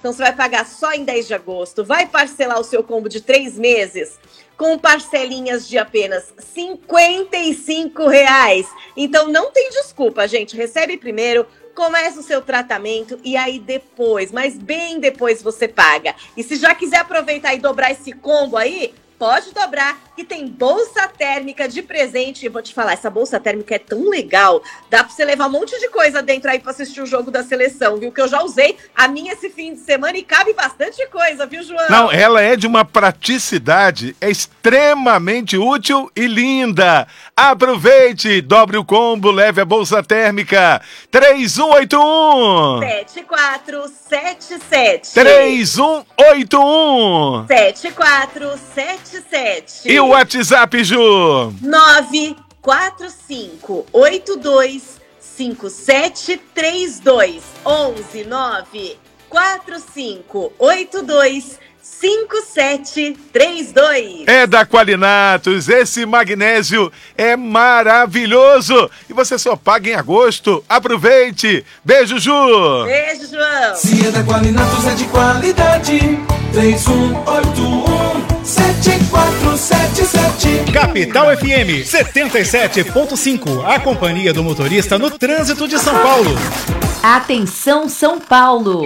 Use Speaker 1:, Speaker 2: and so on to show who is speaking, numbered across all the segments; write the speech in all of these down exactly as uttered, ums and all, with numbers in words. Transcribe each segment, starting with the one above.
Speaker 1: Então você vai pagar só em dez de agosto, vai parcelar o seu combo de três meses com parcelinhas de apenas cinquenta e cinco reais. Então não tem desculpa, gente. Recebe primeiro, começa o seu tratamento e aí depois, mas bem depois você paga. E se já quiser aproveitar e dobrar esse combo aí, pode dobrar, que tem bolsa térmica de presente. E vou te falar, essa bolsa térmica é tão legal, dá pra você levar um monte de coisa dentro aí pra assistir o jogo da seleção, viu? Que eu já usei a minha esse fim de semana e cabe bastante coisa, viu, João?
Speaker 2: Não, ela é de uma praticidade, é extremamente útil e linda. Aproveite, dobre o combo, leve a bolsa térmica. três um oito um
Speaker 1: sete quatro sete sete
Speaker 2: três um oito um
Speaker 1: sete quatro sete sete.
Speaker 2: E o WhatsApp, Ju?
Speaker 1: nove quatro cinco oito dois cinco sete três dois onze nove quatro cinco oito dois cinco sete três dois.
Speaker 2: É da Qualinatos, esse magnésio é maravilhoso e você só paga em agosto. Aproveite. Beijo, Ju.
Speaker 1: Beijo, João.
Speaker 3: Se é da Qualinatos é de qualidade. três um oito um sete quatro sete sete.
Speaker 4: Capital F M setenta e sete ponto cinco. A companhia do motorista no trânsito de São Paulo.
Speaker 5: Atenção, São Paulo.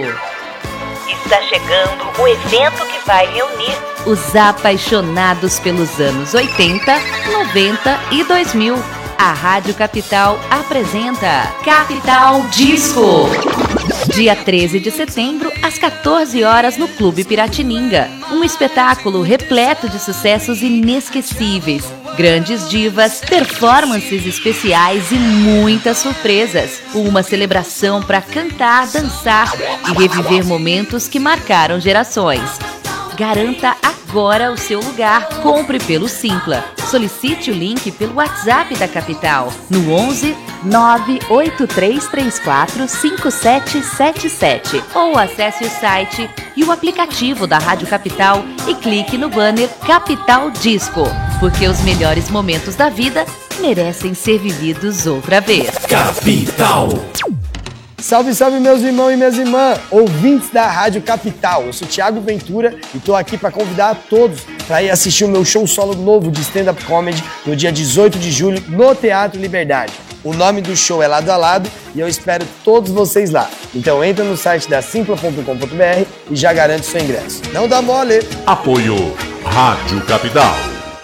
Speaker 5: Está chegando o evento que vai reunir os apaixonados pelos anos oitenta, noventa e dois mil. A Rádio Capital apresenta Capital Disco. Dia treze de setembro, às quatorze horas, no Clube Piratininga. Um espetáculo repleto de sucessos inesquecíveis, grandes divas, performances especiais e muitas surpresas. Uma celebração para cantar, dançar e reviver momentos que marcaram gerações. Garanta agora o seu lugar. Compre pelo Simpla. Solicite o link pelo WhatsApp da Capital no onze nove oito três três quatro cinco sete sete sete ou acesse o site e o aplicativo da Rádio Capital e clique no banner Capital Disco, porque os melhores momentos da vida merecem ser vividos outra vez.
Speaker 3: Capital.
Speaker 6: Salve, salve meus irmãos e minhas irmãs, ouvintes da Rádio Capital. Eu sou Thiago Ventura e estou aqui para convidar a todos para ir assistir o meu show solo novo de stand-up comedy no dia dezoito de julho no Teatro Liberdade. O nome do show é Lado a Lado e eu espero todos vocês lá. Então entra no site da simpla ponto com ponto br e já garante seu ingresso. Não dá mole!
Speaker 7: Apoio Rádio Capital.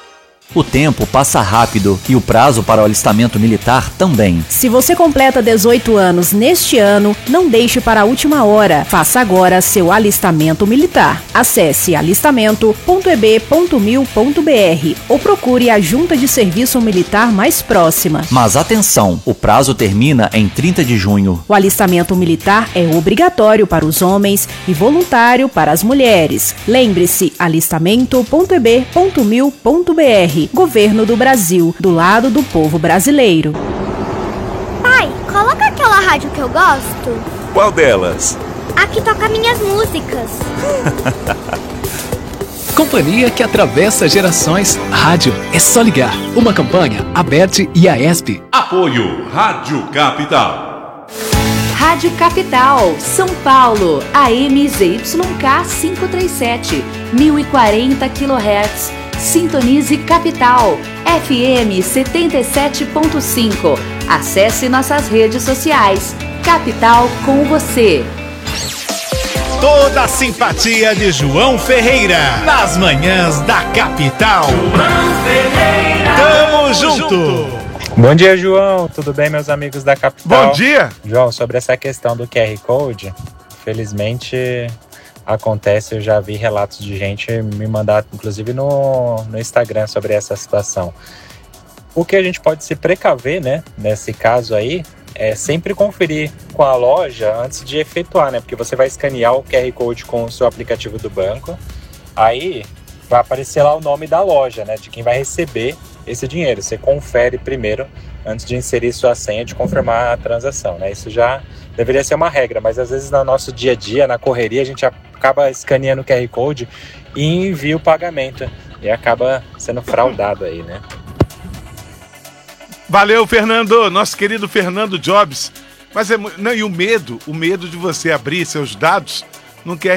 Speaker 8: O tempo passa rápido e o prazo para o alistamento militar também.
Speaker 9: Se você completa dezoito anos neste ano, não deixe para a última hora. Faça agora seu alistamento militar. Acesse alistamento ponto e b ponto mil ponto br ou procure a Junta de Serviço Militar mais próxima.
Speaker 8: Mas atenção, o prazo termina em trinta de junho.
Speaker 9: O alistamento militar é obrigatório para os homens e voluntário para as mulheres. Lembre-se, alistamento ponto e b ponto mil ponto br. Governo do Brasil, do lado do povo brasileiro.
Speaker 10: Pai, coloca aquela rádio que eu gosto.
Speaker 7: Qual delas?
Speaker 10: A que toca minhas músicas.
Speaker 11: Companhia que atravessa gerações. Rádio é só ligar. Uma campanha, Aberte e Aesp.
Speaker 7: Apoio Rádio Capital.
Speaker 5: Rádio Capital, São Paulo, A M Z Y K quinhentos e trinta e sete, mil e quarenta quilohertz. Sintonize Capital, F M setenta e sete ponto cinco. Acesse nossas redes sociais. Capital com você.
Speaker 4: Toda a simpatia de João Ferreira, nas manhãs da Capital. João Ferreira. Tamo junto.
Speaker 12: Bom dia, João. Tudo bem, meus amigos da Capital?
Speaker 2: Bom dia.
Speaker 12: João, sobre essa questão do Q R Code, felizmente acontece, eu já vi relatos de gente me mandar, inclusive no, no Instagram, sobre essa situação. O que a gente pode se precaver, né, nesse caso aí, é sempre conferir com a loja antes de efetuar, né, porque você vai escanear o Q R Code com o seu aplicativo do banco, aí vai aparecer lá o nome da loja, né, de quem vai receber esse dinheiro. Você confere primeiro, antes de inserir sua senha, de confirmar a transação, né, isso já deveria ser uma regra, mas às vezes no nosso dia a dia, na correria, a gente acaba escaneando o Q R Code e envia o pagamento. E acaba sendo fraudado aí, né?
Speaker 2: Valeu, Fernando, nosso querido Fernando Jobs. Mas é, não, e o medo, o medo de você abrir seus dados não quer